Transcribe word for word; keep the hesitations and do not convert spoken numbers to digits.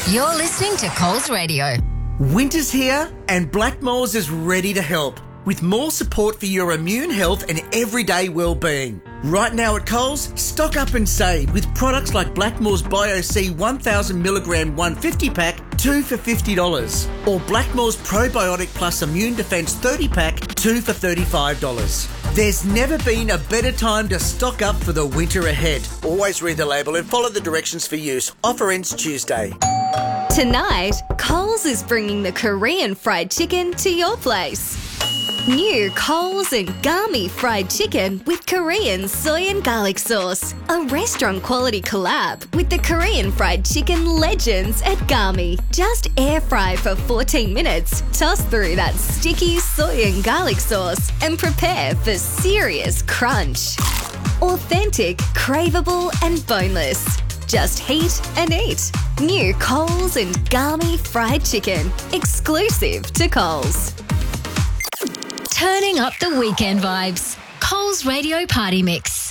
You're listening to Coles Radio. Winter's here and Blackmores is ready to help with more support for your immune health and everyday well-being. Right now at Coles, stock up and save with products like Blackmores Bio-C one thousand milligram one hundred fifty pack, two for fifty dollars. Or Blackmores Probiotic Plus Immune Defense thirty pack, two for thirty-five dollars. There's never been a better time to stock up for the winter ahead. Always read the label and follow the directions for use. Offer ends Tuesday. Tonight, Coles is bringing the Korean fried chicken to your place. New Coles and Gami fried chicken with Korean soy and garlic sauce. A restaurant quality collab with the Korean fried chicken legends at Gami. Just air fry for fourteen minutes, toss through that sticky soy and garlic sauce and prepare for serious crunch. Authentic, craveable and boneless. Just heat and eat. New Coles and Gami fried chicken. Exclusive to Coles. Turning up the weekend vibes. Coles Radio Party Mix.